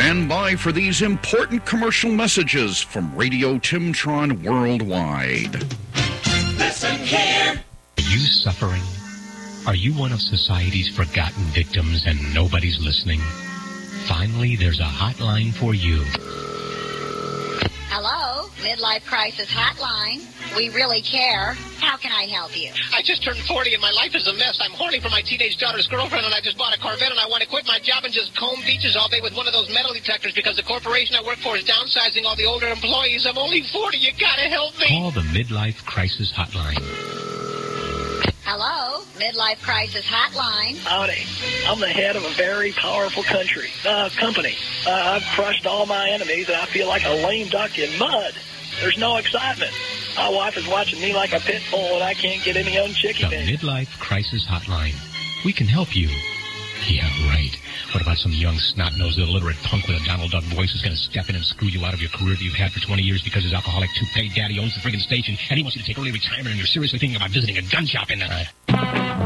Stand by for these important commercial messages from Radio Timtron Worldwide. Listen here. Are you suffering? Are you one of society's forgotten victims and nobody's listening? Finally, there's a hotline for you. Hello, Midlife Crisis Hotline. We really care. How can I help you? I just turned 40 and my life is a mess. I'm horny for my teenage daughter's girlfriend and I just bought a Corvette and I want to quit my job and just comb beaches all day with one of those metal detectors because the corporation I work for is downsizing all the older employees. I'm only 40. You gotta help me. Call the Midlife Crisis Hotline. Hello, Midlife Crisis Hotline. Howdy. I'm the head of a very powerful company. I've crushed all my enemies, and I feel like a lame duck in mud. There's no excitement. My wife is watching me like a pit bull, and I can't get any young chickie The baby. Midlife Crisis Hotline. We can help you. Yeah, right. What about some young, snot-nosed, illiterate punk with a Donald Duck voice who's going to step in and screw you out of your career that you've had for 20 years because his alcoholic toupee daddy owns the friggin' station, and he wants you to take early retirement, and you're seriously thinking about visiting a gun shop in